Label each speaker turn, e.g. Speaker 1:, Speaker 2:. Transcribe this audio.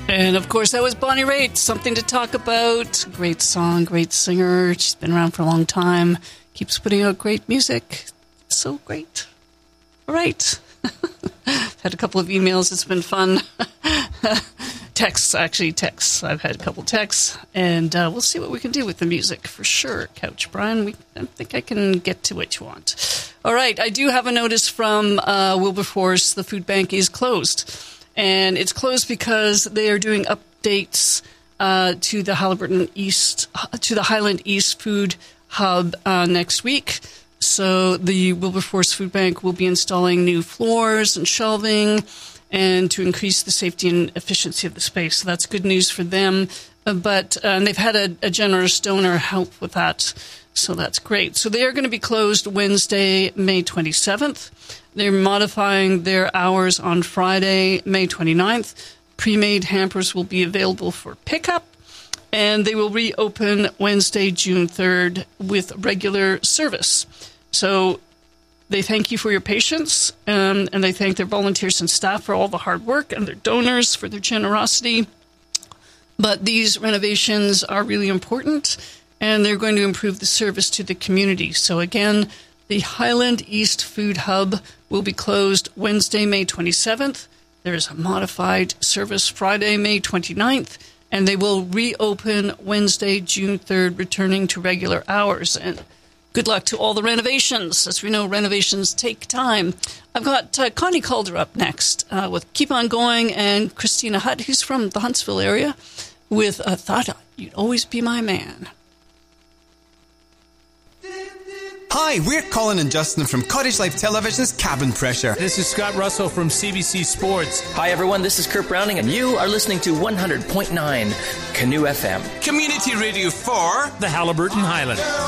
Speaker 1: And, of course, that was Bonnie Raitt, Something to Talk About. Great song, great singer. She's been around for a long time. Keeps putting out great music. So great. All right. Had a couple of emails. It's been fun. Texts. I've had a couple texts. And we'll see what we can do with the music for sure, Couch Brian. I think I can get to what you want. All right. I do have a notice from Wilberforce. The food bank is closed. And it's closed because they are doing updates to the Highland East Food Hub next week. So the Wilberforce Food Bank will be installing new floors and shelving and to increase the safety and efficiency of the space. So that's good news for them. But they've had a generous donor help with that. So that's great. So they are going to be closed Wednesday, May 27th. They're modifying their hours on Friday, May 29th. Pre-made hampers will be available for pickup. And they will reopen Wednesday, June 3rd with regular service. So they thank you for your patience, and they thank their volunteers and staff for all the hard work and their donors for their generosity. But these renovations are really important, and they're going to improve the service to the community. So again, the Highland East Food Hub will be closed Wednesday, May 27th. There is a modified service Friday, May 29th. And they will reopen Wednesday, June 3rd, returning to regular hours. And good luck to all the renovations. As we know, renovations take time. I've got Connie Calder up next with Keep On Going, and Christina Hutt, who's from the Huntsville area, with Thought You'd Always Be My Man.
Speaker 2: Hi, we're Colin and Justin from Cottage Life Television's Cabin Pressure.
Speaker 3: This is Scott Russell from CBC Sports.
Speaker 4: Hi, everyone. This is Kurt Browning, and you are listening to 100.9 Canoe FM.
Speaker 5: Community radio for
Speaker 3: the Haliburton Highlands.